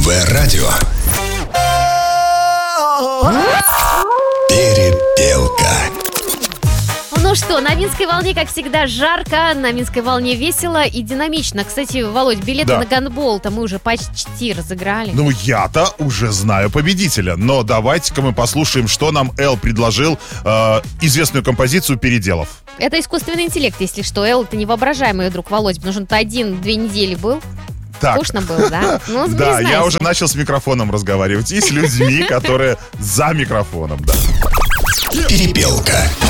ВР-радио. Перепелка. Ну что, на Минской волне, как всегда, жарко, на Минской волне весело и динамично. Кстати, Володь, билеты на гандбол-то мы уже почти разыграли. Ну, я-то уже знаю победителя. Но давайте-ка мы послушаем, что нам Эл предложил, известную композицию «Переделав». Это искусственный интеллект, если что. Эл, это невоображаемый друг Володь, потому что он-то 1-2 недели был. Так. Скучно было, да? Ну, да, я уже начал с микрофоном разговаривать и с людьми, которые за микрофоном, да. Перепелка.